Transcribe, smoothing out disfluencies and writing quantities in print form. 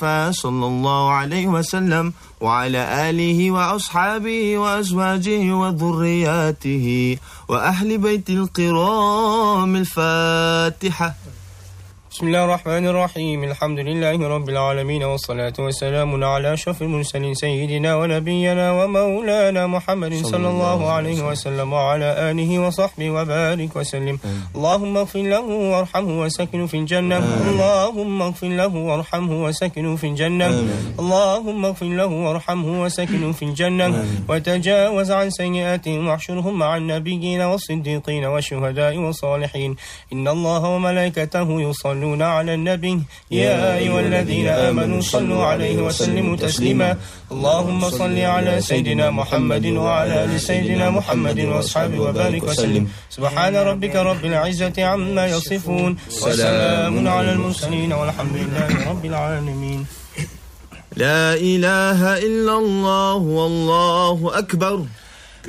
صلى الله عليه وسلم وعلى آله وأصحابه وأزواجه وذرياته وأهل بيت الكرام. الفاتحة. بسم الله الرحمن الرحيم. الحمد لله رب العالمين، والصلاة والسلام على أشرف المرسلين سيدنا ونبينا ومولانا محمد صلى الله عليه وسلم وعلى آله وصحبه وبارك وسلم. اللهم اغفر له وارحمه وسكنه في الجنة. اللهم اغفر له وارحمه وسكنه في الجنة. اللهم اغفر له وارحمه وسكنه في الجنة، وتجاوز عن سيئاتهم واحشرهم مع النبيين والصديقين والشهداء والصالحين. إن الله وملائكته يصلون على النبي يا أيها الذين آمنوا صلوا عليه وسلموا تسليما. اللهم صل على سيدنا محمد وعلى آل سيدنا محمد وأصحابه وبارك وسلم. سبحان ربك رب العزة عما يصفون، وسلام على المرسلين، والحمد لله رب العالمين. لا إله إلا الله والله أكبر.